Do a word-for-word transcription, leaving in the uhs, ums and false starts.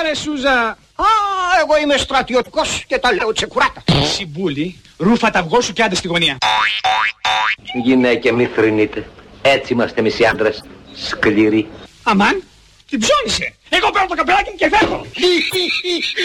ρε Σούζα. Α, εγώ είμαι στρατιωτικός και τα λέω τσεκουράτα. Συμπούλη, ρούφα τα αυγό σου και άντε στη γωνία. Γυναίκε μη θρηνείτε. Έτσι είμαστε εμείς οι άντρες. Σκληροί. Αμάν, την ψώνισε. Εγώ παίρνω το καπελάκι μου και φεύγω.